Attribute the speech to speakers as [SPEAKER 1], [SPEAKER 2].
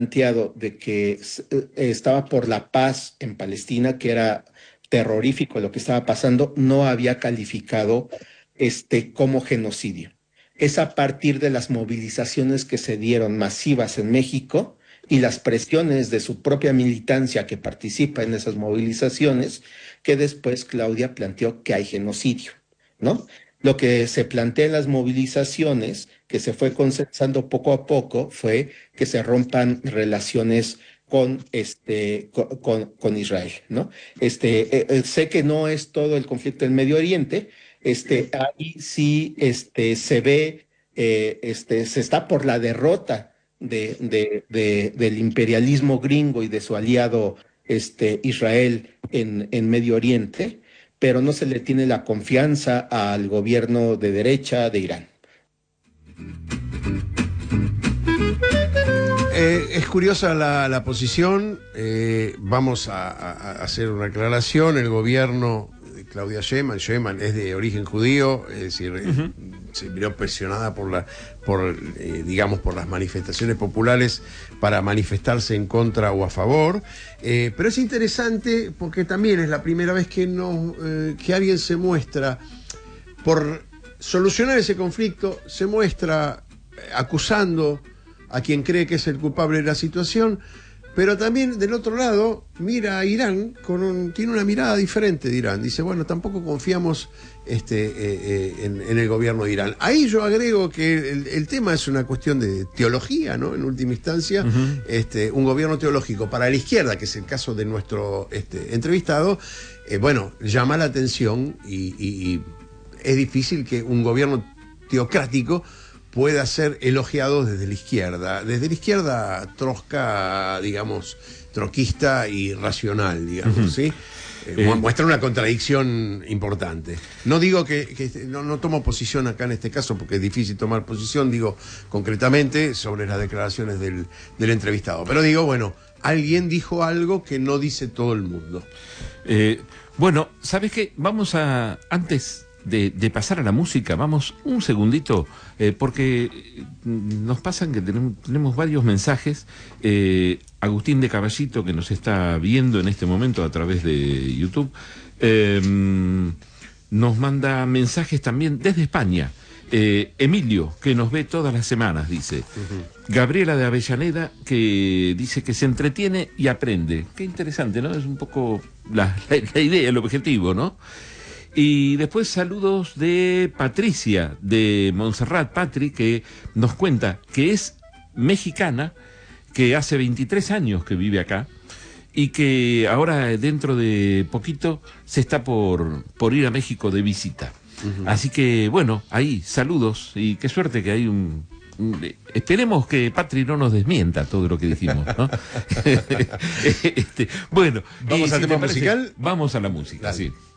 [SPEAKER 1] planteado de que estaba por la paz en Palestina, que era terrorífico lo que estaba pasando, no había calificado como genocidio. Es a partir de las movilizaciones que se dieron masivas en México y las presiones de su propia militancia que participa en esas movilizaciones, que después Claudia planteó que hay genocidio, ¿no? Lo que se plantea en las movilizaciones, que se fue consensando poco a poco, fue que se rompan relaciones con Israel, ¿no? Sé que no es todo el conflicto en Medio Oriente, ahí sí se ve, se está por la derrota del imperialismo gringo y de su aliado Israel en Medio Oriente, pero no se le tiene la confianza al gobierno de derecha de Irán.
[SPEAKER 2] Es curiosa la posición. Vamos a hacer una aclaración. El gobierno de Claudia Sheinbaum es de origen judío, es decir, se vio presionada digamos, por las manifestaciones populares para manifestarse en contra o a favor. Pero es interesante porque también es la primera vez que alguien se muestra por solucionar ese conflicto, se muestra acusando a quien cree que es el culpable de la situación, pero también del otro lado mira a Irán, tiene una mirada diferente de Irán. Dice, bueno, tampoco confiamos en el gobierno de Irán. Ahí yo agrego que el tema es una cuestión de teología, ¿no? En última instancia, un gobierno teológico para la izquierda, que es el caso de nuestro entrevistado, bueno, llama la atención y es difícil que un gobierno teocrático pueda ser elogiado desde la izquierda trosca, digamos, troquista y racional, digamos, ¿sí? Muestra una contradicción importante. No digo que no tomo posición acá en este caso porque es difícil tomar posición, digo concretamente sobre las declaraciones del entrevistado. Pero digo, bueno, alguien dijo algo que no dice todo el mundo.
[SPEAKER 3] Bueno, ¿sabes qué? Vamos antes de pasar a la música, vamos un segundito, porque nos pasan que tenemos varios mensajes. Agustín de Caballito, que nos está viendo en este momento a través de YouTube, nos manda mensajes también desde España. Emilio, que nos ve todas las semanas, dice. Gabriela de Avellaneda, que dice que se entretiene y aprende. Qué interesante, ¿no? Es un poco la idea, el objetivo, ¿no? Y después saludos de Patricia, de Montserrat Patri, que nos cuenta que es mexicana, que hace 23 años que vive acá, y que ahora dentro de poquito se está por ir a México de visita. Así que, bueno, ahí, saludos, y qué suerte que hay esperemos que Patri no nos desmienta todo lo que dijimos, ¿no?
[SPEAKER 2] Bueno, ¿vamos al tema musical?
[SPEAKER 3] Vamos a la música, dale. Sí.